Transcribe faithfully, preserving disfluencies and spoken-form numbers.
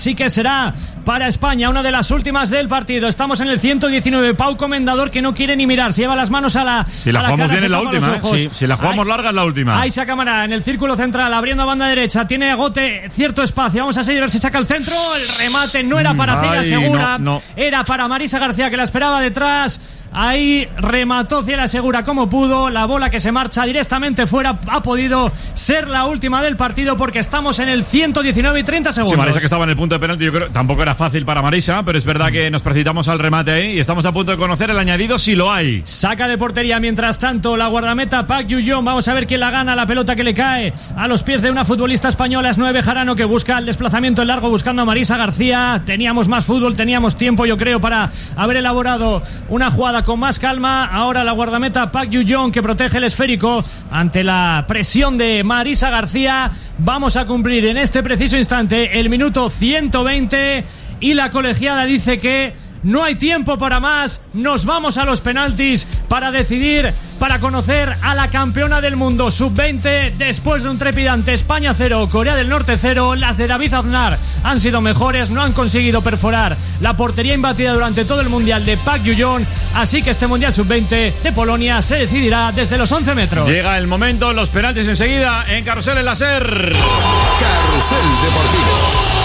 Sí que será para España, una de las últimas del partido. Estamos en el ciento diecinueve. Pau Comendador, que no quiere ni mirar, se lleva las manos a la Si la a jugamos la cara, bien es la última, ¿eh? Si, si la jugamos ahí, larga es la última. Ahí saca Cámara en el círculo central, abriendo a banda derecha. Tiene Agote cierto espacio. Vamos a seguir a ver si saca el centro. El remate no era para Celia Segura, no, no. era para Marisa García, que la esperaba detrás. Ahí remató Ciela Segura como pudo. La bola que se marcha directamente fuera ha podido ser la última del partido, porque estamos en el ciento diecinueve y treinta segundos. Sí, Marisa, que estaba en el punto de penalti, yo creo tampoco era fácil para Marisa, pero es verdad que nos precipitamos al remate ahí y estamos a punto de conocer el añadido, si lo hay. Saca de portería mientras tanto la guardameta Park Yu-Yeon. Vamos a ver quién la gana. La pelota que le cae a los pies de una futbolista española es Noé Bejarano, que busca el desplazamiento en largo buscando a Marisa García. Teníamos más fútbol, teníamos tiempo, yo creo, para haber elaborado una jugada con más calma. Ahora la guardameta Park Yu-Yeon, que protege el esférico ante la presión de Marisa García. Vamos a cumplir en este preciso instante el minuto ciento veinte y la colegiada dice que no hay tiempo para más. Nos vamos a los penaltis para decidir, para conocer a la campeona del mundo sub veinte después de un trepidante España cero, Corea del Norte cero. Las de David Aznar han sido mejores, no han conseguido perforar la portería imbatida durante todo el mundial de Park Yu-Yeon, así que este mundial sub veinte de Polonia se decidirá desde los once metros. Llega el momento, los penaltis enseguida en Carrusel El Láser. Carrusel Deportivo.